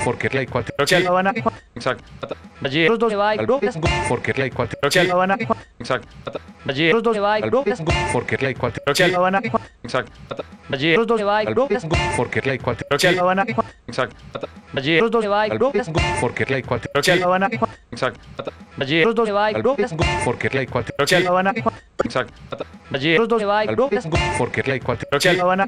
porque la ecuatorial. Creo que hay. Habana, Exacto. Allí. los dos, Porque la ecuatorial. Creo que hay. Habana, Exacto. Allí. los dos, Porque la ecuatorial. Creo que hay. Habana, Exacto. Allí. los dos, Porque la ecuatorial. Creo que hay. Habana, Exacto. Allí. los dos, Porque la ecuatorial. Creo que hay. Habana, Exacto. Allí. los dos, Porque la ecuatorial. Creo que hay. Habana, Exacto. Allí. los dos, Porque la ecuatorial. Creo que hay. Habana,